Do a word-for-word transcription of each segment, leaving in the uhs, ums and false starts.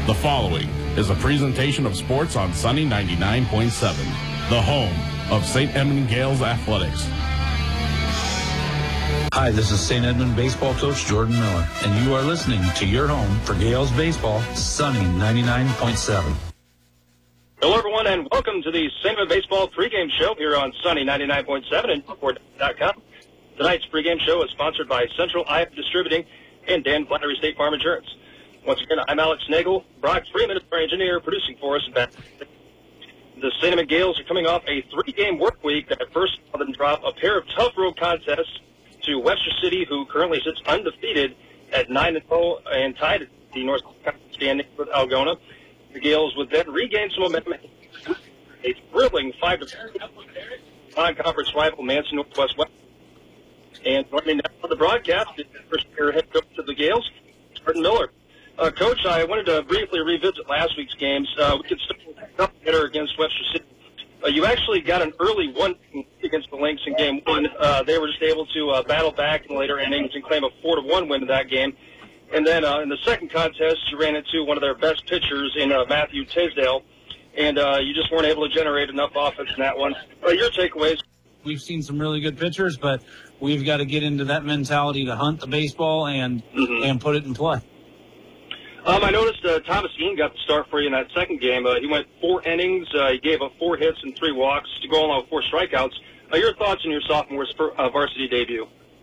The following is a presentation of sports on Sunny ninety-nine point seven, the home of Saint Edmund Gales Athletics. Hi, this is Saint Edmund baseball coach Jordan Miller, and you are listening to your home for Gales baseball, Sunny ninety-nine point seven. Hello, everyone, and welcome to the Saint Edmund Baseball pregame show here on Sunny ninety-nine point seven and Report dot com. Tonight's pregame show is sponsored by Central Iowa Distributing and Dan Flannery State Farm Insurance. Once again, I'm Alex Nagel. Brock Freeman is our engineer producing for us. The Saint Edmund Gales are coming off a three-game work week that first saw them drop a pair of tough road contests to Webster City, who currently sits undefeated at nine and oh and tied at the North Conference standing with Algona. The Gales would then regain some momentum. A thrilling five to non-conference rival Manson Northwest West. And joining me now on the broadcast is the first year head coach of the Gales, Jordan Miller. Uh, Coach, I wanted to briefly revisit last week's games. Uh, we could start with a hitter against Webster City. Uh, you actually got an early one against the Lynx in game one. Uh, they were just able to uh, battle back in the later innings and claim a four to one win in that game. And then uh, in the second contest, you ran into one of their best pitchers in uh, Matthew Tisdale, and uh, you just weren't able to generate enough offense in that one. Uh, your takeaways? We've seen some really good pitchers, but we've got to get into that mentality to hunt the baseball and mm-hmm. and put it in play. Um, I noticed uh, Thomas Ean got the start for you in that second game. Uh, he went four innings. Uh, he gave up four hits and three walks to go along with four strikeouts. Uh, your thoughts on your sophomore uh, varsity debut?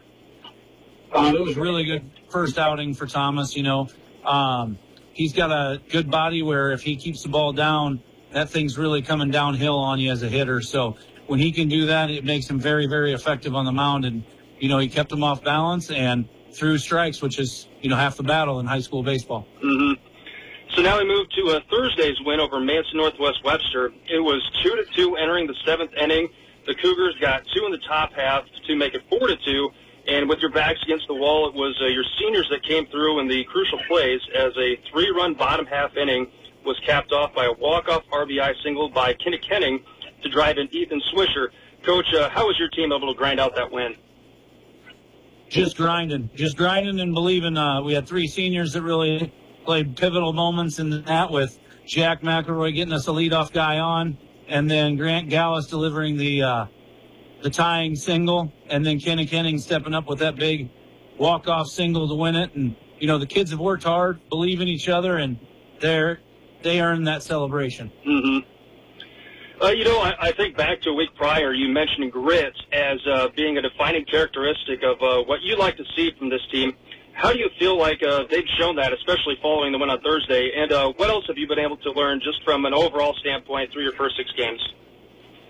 Uh, it was really good first outing for Thomas. You know, um, he's got a good body where if he keeps the ball down, that thing's really coming downhill on you as a hitter. So when he can do that, it makes him very, very effective on the mound. And, you know, he kept him off balance and threw strikes, which is, you know, half the battle in high school baseball. Mm-hmm. So now we move to uh, Thursday's win over Manson Northwest Webster. It was two to two entering the seventh inning. The Cougars got two in the top half to make it four to two. And with your backs against the wall, it was uh, your seniors that came through in the crucial plays as a three-run bottom half inning was capped off by a walk-off R B I single by Kenny Kenning to drive in Ethan Swisher. Coach, uh, how was your team able to grind out that win? Just grinding, just grinding and believing. Uh, we had three seniors that really played pivotal moments in that, with Jack McElroy getting us a leadoff guy on, and then Grant Gallus delivering the uh, the tying single, and then Kenny Kenning stepping up with that big walk-off single to win it. And, you know, the kids have worked hard, believe in each other, and they're, they earned that celebration. Mm-hmm. Uh, you know, I, I think back to a week prior, you mentioned grit as uh, being a defining characteristic of uh, what you like to see from this team. How do you feel like uh, they've shown that, especially following the win on Thursday? And uh, what else have you been able to learn just from an overall standpoint through your first six games?